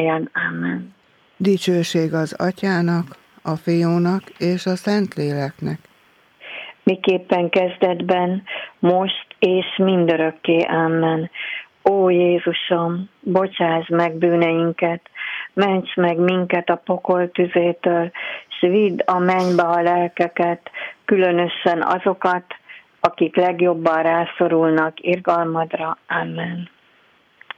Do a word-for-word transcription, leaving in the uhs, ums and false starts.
minnyájan. Amen. Dicsőség az Atyának, a Fiúnak és a Szentléleknek. Miképpen kezdetben, most és mindörökké. Amen. Ó Jézusom, bocsásd meg bűneinket, ments meg minket a pokol tüzétől, s vidd a mennybe a lelkeket, különösen azokat, akik legjobban rászorulnak irgalmadra. Amen.